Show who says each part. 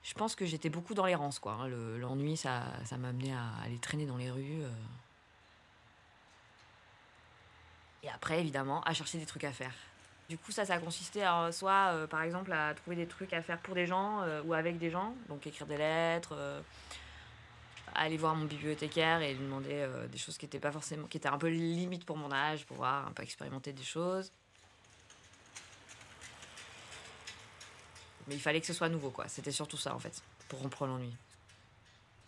Speaker 1: Je pense que j'étais beaucoup dans l'errance, quoi, hein. L'ennui, ça m'a amené à aller traîner dans les rues, et après évidemment à chercher des trucs à faire. Du coup, ça consistait à soit, par exemple, à trouver des trucs à faire pour des gens, ou avec des gens, donc écrire des lettres, aller voir mon bibliothécaire et lui demander, des choses qui étaient un peu limite pour mon âge, pour voir, un peu expérimenter des choses. Mais il fallait que ce soit nouveau, quoi. C'était surtout ça, en fait, pour rompre l'ennui.